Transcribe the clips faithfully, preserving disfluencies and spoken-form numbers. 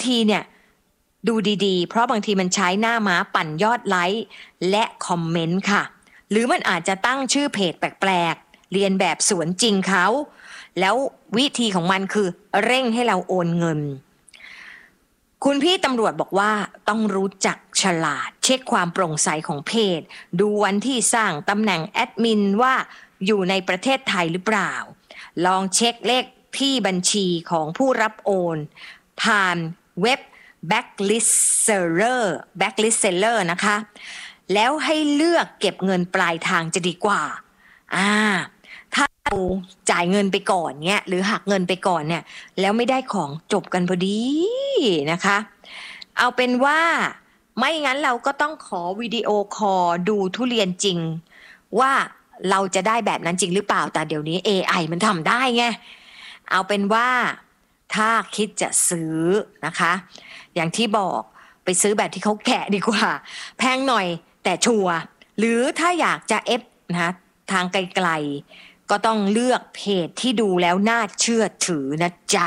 ทีเนี่ยดูดีๆเพราะบางทีมันใช้หน้าม้าปั่นยอดไลค์และคอมเมนต์ค่ะหรือมันอาจจะตั้งชื่อเพจแปลกๆเรียนแบบสวนจริงเขาแล้ววิธีของมันคือเร่งให้เราโอนเงินคุณพี่ตำรวจบอกว่าต้องรู้จักฉลาดเช็คความโปร่งใสของเพจดูวันที่สร้างตำแหน่งแอดมินว่าอยู่ในประเทศไทยหรือเปล่าลองเช็คเลขที่บัญชีของผู้รับโอนผ่านเว็บ Backlist Seller Backlist Seller นะคะแล้วให้เลือกเก็บเงินปลายทางจะดีกว่าอ่าถ้าเราจ่ายเงินไปก่อนเนี่ยหรือหักเงินไปก่อนเนี่ยแล้วไม่ได้ของจบกันพอดีนะคะเอาเป็นว่าไม่งั้นเราก็ต้องขอวิดีโอคอลดูทุเรียนจริงว่าเราจะได้แบบนั้นจริงหรือเปล่าแต่เดี๋ยวนี้ เอ ไอ มันทำได้ไงเอาเป็นว่าถ้าคิดจะซื้อนะคะอย่างที่บอกไปซื้อแบบที่เขาแกะดีกว่าแพงหน่อยแต่ชัวร์หรือถ้าอยากจะเอฟนะทางไกลๆก็ต้องเลือกเพจที่ดูแล้วน่าเชื่อถือนะจ๊ะ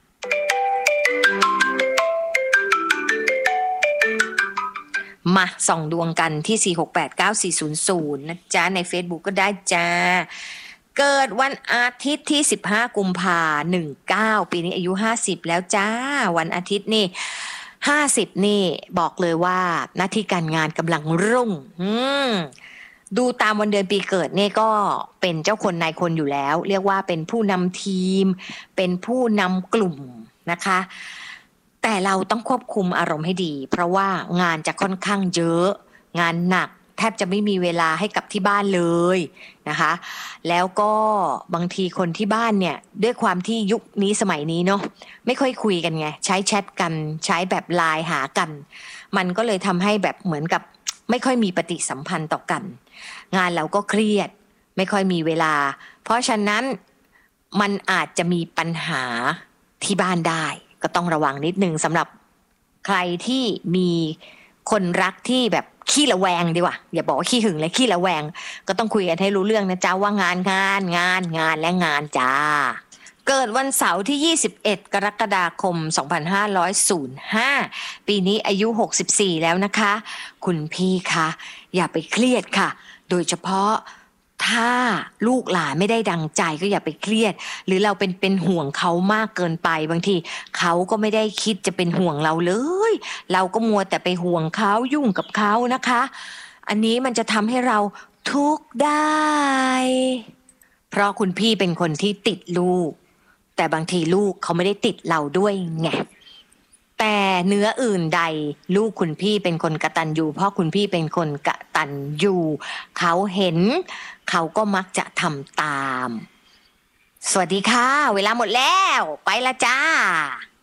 มาส่องดวงกันที่ สี่ หก แปด เก้า สี่ ศูนย์ ศูนย์ นะจ๊ะใน Facebook ก็ได้จ้าเกิดวันอาทิตย์ที่สิบห้ากุมภาพันธ์สิบเก้าปีนี้อายุห้าสิบแล้วจ้าวันอาทิตย์นี่ห้าสิบนี่บอกเลยว่าหน้าที่การงานกำลังรุ่งอืมดูตามวันเดือนปีเกิดนี่ก็เป็นเจ้าคนนายคนอยู่แล้วเรียกว่าเป็นผู้นำทีมเป็นผู้นำกลุ่มนะคะแต่เราต้องควบคุมอารมณ์ให้ดีเพราะว่างานจะค่อนข้างเยอะงานหนักแทบจะไม่มีเวลาให้กับที่บ้านเลยนะคะแล้วก็บางทีคนที่บ้านเนี่ยด้วยความที่ยุคนี้สมัยนี้เนาะไม่ค่อยคุยกันไงใช้แชทกันใช้แบบไลน์หากันมันก็เลยทำให้แบบเหมือนกับไม่ค่อยมีปฏิสัมพันธ์ต่อกันงานเราก็เครียดไม่ค่อยมีเวลาเพราะฉะนั้นมันอาจจะมีปัญหาที่บ้านได้ก็ต้องระวังนิดนึงสำหรับใครที่มีคนรักที่แบบขี้ระแวงดีกว่าอย่าบอกว่าขี้หึงเลยขี้ระแวงก็ต้องคุยกันให้รู้เรื่องนะจ๊ะว่างานงานงานงานและงานจ้าเกิดวันเสาร์ที่ยี่สิบเอ็ดกรกฎาคมสองพันห้าร้อยห้าปีนี้อายุหกสิบสี่แล้วนะคะคุณพี่คะอย่าไปเครียดค่ะโดยเฉพาะถ้าลูกหลานไม่ได้ดังใจก็อย่าไปเครียดหรือเราเป็นเป็นห่วงเขามากเกินไปบางทีเขาก็ไม่ได้คิดจะเป็นห่วงเราเลยเราก็มัวแต่ไปห่วงเขายุ่งกับเขานะคะอันนี้มันจะทำให้เราทุกข์ได้เพราะคุณพี่เป็นคนที่ติดลูกแต่บางทีลูกเขาไม่ได้ติดเราด้วยไงแต่เนื้ออื่นใดลูกคุณพี่เป็นคนกตัญญูเพราะคุณพี่เป็นคนกตัญญูเขาเห็นเขาก็มักจะทำตามสวัสดีค่ะเวลาหมดแล้วไปละจ้า